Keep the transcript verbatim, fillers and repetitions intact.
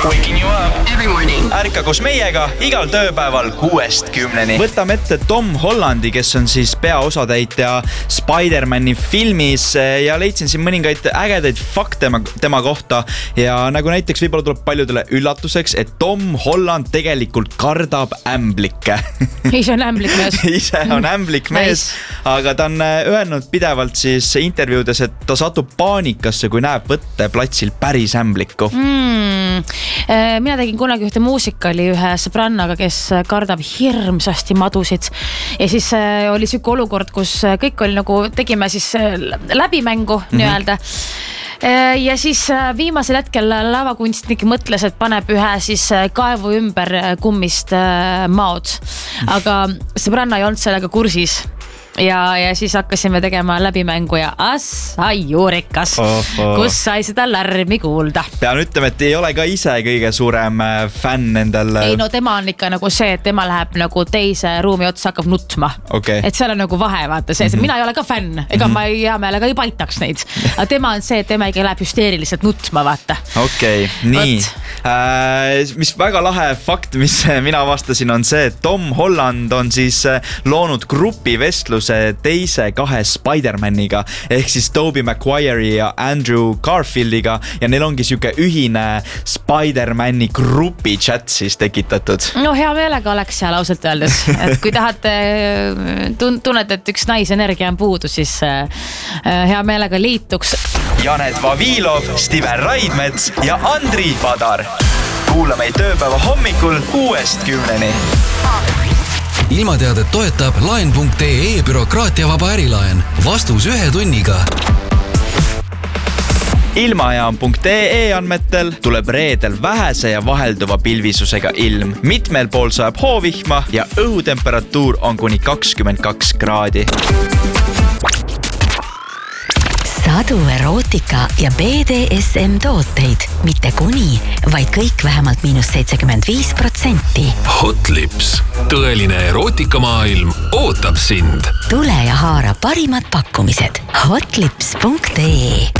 Waking you up every morning. Ärka koos meiega igal tööpäeval kuuest kümneni. Võtame ette Tom Hollandi, kes on siis peaosatäitja Spider-Mani filmis ja leidsin siin mõningaid ägedaid fakte tema, tema kohta ja nagu näiteks võib-olla tuleb paljudele üllatuseks, et Tom Holland tegelikult kardab ämblikke. Ise on ämblik mees. Ise on ämblik mees, nice. Aga ta on öelnud pidevalt siis intervjuudes, et ta satub paanikasse, kui näeb võtteplatsil päris ämblikku. Mm. Mina tegin kunagi ühte muusikali ühe sõbrannaga, kes kardab hirmsasti madusid. Ja siis oli süke olukord, kus kõik oli nagu, tegime siis läbimängu mm-hmm. nii-öelda. Ja siis viimasel hetkel lavakunstnik mõtles, et paneb ühe siis kaevu ümber kummist maod. Aga sõbranna ei olnud sellega kursis. Ja, ja siis hakkasime tegema läbimängu ja assai juurikas, oh, oh. kus sai seda lärmi kuulda. Pean ütlema, et ei ole ka ise kõige suurem fänn endal. Ei no tema on ikka nagu see, et tema läheb nagu teise ruumi otsa, hakkab nutma. Okay. Et seal on nagu vahe, vaata see, mm-hmm. mina ei ole ka fänn, ega mm-hmm. ma ei hea meelega ei paitaks neid. Aga tema on see, et tema ikka läheb hüsteeriliselt nutma, vaata. Okei, okay, nii. Äh, mis väga lahe fakt, mis mina vastasin, on see, et Tom Holland on siis loonud grupivestluse teise kahe Spider-Maniga ehk siis Tobey Maguire'i ja Andrew Garfieldiga ja neil ongi siuke ühine Spider-Mani grupi chat siis tekitatud. No hea meelega oleks seal ausalt öeldes, et kui tahate tunnet, et üks naisenergia on puudu, siis hea meelega liituks. Janet Vavilov, Steven Raidmets ja Andri Padar. Kuula meid tööpäeva hommikul kuuest kümneni. Ilmateadet toetab laen punkt ee bürokraatiavaba ärilaen. Vastus ühe tunniga. Ilmajaam punkt ee andmetel tuleb reedel vähese ja vahelduva pilvisusega ilm. Mitmel pool saab hoovihma ja õhutemperatuur on kuni kakskümmend kaks kraadi. Sadu erootika ja B D S M tooteid, mitte kuni, vaid kõik vähemalt miinus seitsekümmend viis protsenti. Hot Lips, tõeline erootikamaailm ootab sind. Tule ja haara parimad pakkumised. hotlips punkt ee